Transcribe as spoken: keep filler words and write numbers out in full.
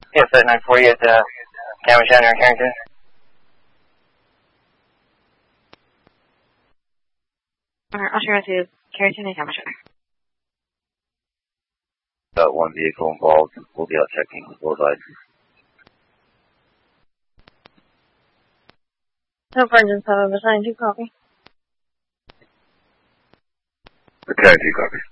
Yeah, flight nine forty at uh, Cameron Center in Carrington. Alright, I'll share to Carrington and Cameron Center. Got one vehicle involved. We'll be out checking. We'll advise. So far, just have a sign to copy. Okay, two copy.